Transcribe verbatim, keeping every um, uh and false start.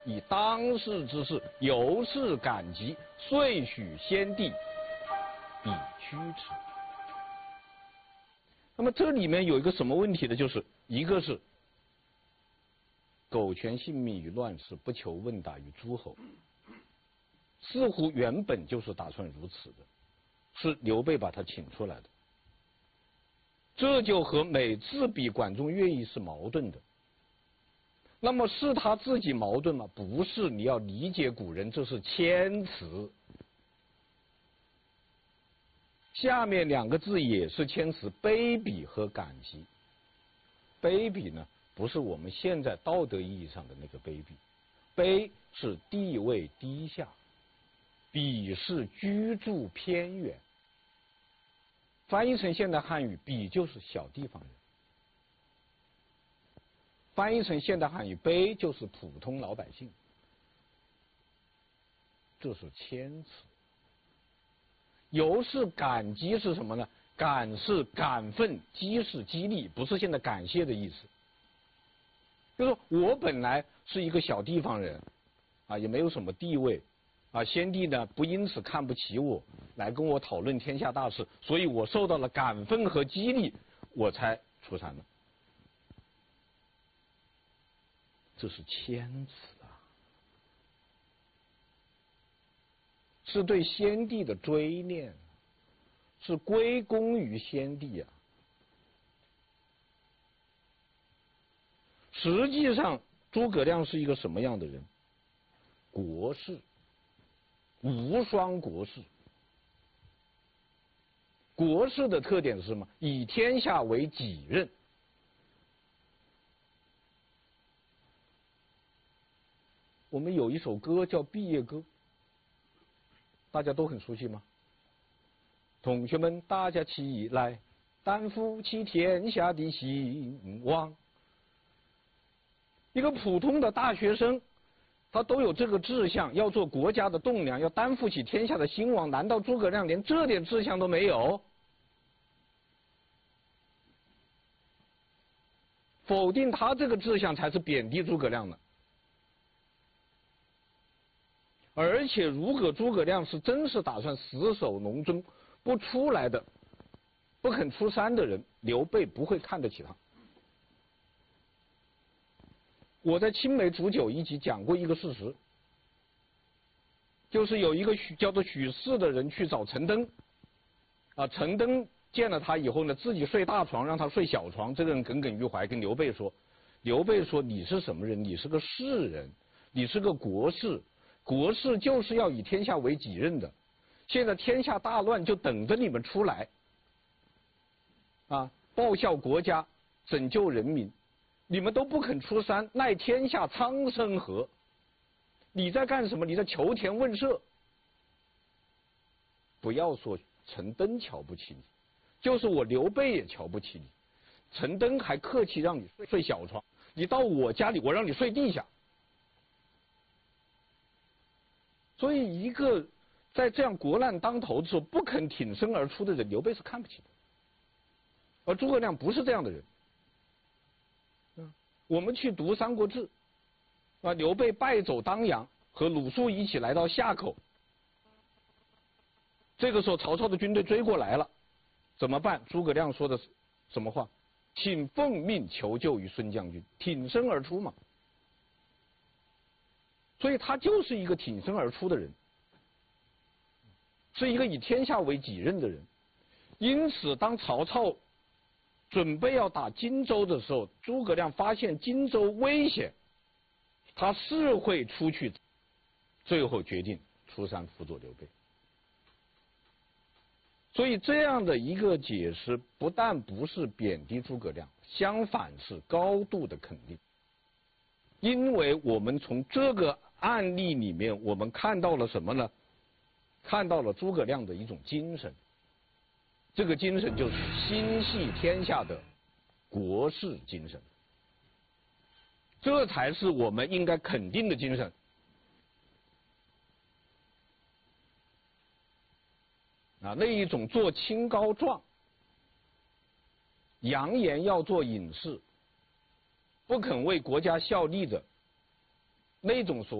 以当世之事，由是感激，遂许先帝以驱之。那么这里面有一个什么问题呢？就是一个是苟全性命于乱世，不求问答于诸侯，似乎原本就是打算如此的，是刘备把他请出来的，这就和每次比管仲乐毅是矛盾的。那么是他自己矛盾吗？不是，你要理解古人，这是谦辞。下面两个字也是谦辞，卑鄙和感激。卑鄙呢，不是我们现在道德意义上的那个卑鄙，卑是地位低下，鄙是居住偏远。翻译成现代汉语，鄙就是小地方人。翻译成现代汉语，卑就是普通老百姓，这是谦辞。由是感激是什么呢？感是感奋，激是激励，不是现在感谢的意思。就是说我本来是一个小地方人，啊，也没有什么地位，啊，先帝呢不因此看不起我，来跟我讨论天下大事，所以我受到了感奋和激励，我才出山的。这是谦辞啊，是对先帝的追念，是归功于先帝啊。实际上，诸葛亮是一个什么样的人？国士，无双国士。国士的特点是什么？以天下为己任。我们有一首歌叫《毕业歌》，大家都很熟悉吗？同学们，大家起来，担负起天下的兴亡。一个普通的大学生，他都有这个志向，要做国家的栋梁，要担负起天下的兴亡。难道诸葛亮连这点志向都没有？否定他这个志向，才是贬低诸葛亮的。而且，如果诸葛亮是真是打算死守农村不出来的、不肯出山的人，刘备不会看得起他。我在青梅煮酒一集讲过一个事实，就是有一个许叫做许氏的人去找陈登，啊，陈登见了他以后呢，自己睡大床，让他睡小床。这个人耿耿于怀，跟刘备说：“刘备说你是什么人？你是个士人，你是个国士。国士就是要以天下为己任的。现在天下大乱，就等着你们出来，啊，报效国家，拯救人民。你们都不肯出山，奈天下苍生何？你在干什么？你在求田问舍。不要说陈登瞧不起你，就是我刘备也瞧不起你。陈登还客气让你睡睡小床，你到我家里，我让你睡地下。所以，一个在这样国难当头的时候不肯挺身而出的人，刘备是看不起的。而诸葛亮不是这样的人。嗯，我们去读《三国志》，啊，刘备败走当阳，和鲁肃一起来到夏口。这个时候，曹操的军队追过来了，怎么办？诸葛亮说的是什么话？请奉命求救于孙将军，挺身而出嘛。所以他就是一个挺身而出的人，是一个以天下为己任的人。因此，当曹操准备要打荆州的时候，诸葛亮发现荆州危险，他是会出去，最后决定出山辅佐刘备。所以这样的一个解释，不但不是贬低诸葛亮，相反是高度的肯定。因为我们从这个案例里面，我们看到了什么呢？看到了诸葛亮的一种精神。这个精神就是心系天下的国士精神，这才是我们应该肯定的精神。啊，那一种做清高状，扬言要做隐士，不肯为国家效力的那种所